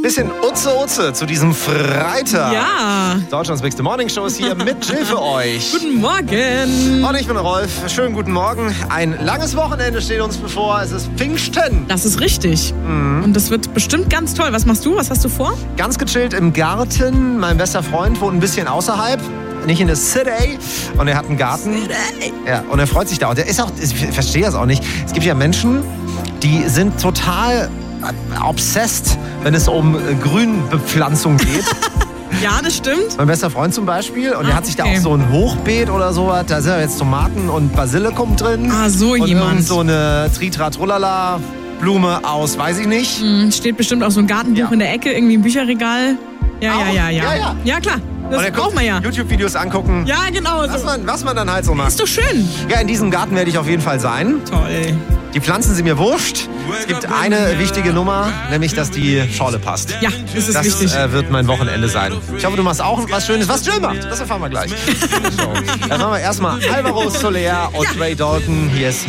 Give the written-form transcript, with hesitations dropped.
Bisschen Utze zu diesem Freitag. Ja. Deutschlands Bigste Morning Show ist hier mit Jill für euch. Guten Morgen. Und ich bin Rolf. Schönen guten Morgen. Ein langes Wochenende steht uns bevor. Es ist Pfingsten. Das ist richtig. Und das wird bestimmt ganz toll. Was machst du? Was hast du vor? Ganz gechillt im Garten. Mein bester Freund wohnt ein bisschen außerhalb. Nicht in der City. Und er hat einen Garten. Ja, und er freut sich da. Und er ist auch, ich verstehe das auch nicht. Es gibt ja Menschen, die sind total obsessed, wenn es um Grünbepflanzung geht. Ja, das stimmt. Mein bester Freund zum Beispiel. Und der hat sich da okay. auch so ein Hochbeet oder sowas. Da sind ja jetzt Tomaten und Basilikum drin. Ah, so und jemand. Und so eine Tritra-Trullala Blume aus, weiß ich nicht. Steht bestimmt auch so ein Gartenbuch in der Ecke, irgendwie im Bücherregal. Ja. Ja, klar. Das braucht man ja. YouTube-Videos angucken. Ja, genau. Was man dann halt so macht. Ist doch schön. Ja, in diesem Garten werde ich auf jeden Fall sein. Toll. Die Pflanzen sind mir wurscht. Es gibt eine wichtige Nummer, nämlich, dass die Schorle passt. Ja, das ist wichtig. Das wird mein Wochenende sein. Ich hoffe, du machst auch was Schönes. Was Jill macht, das erfahren wir gleich. Dann machen wir erstmal Alvaro Soler und Ray Dalton. Hier ist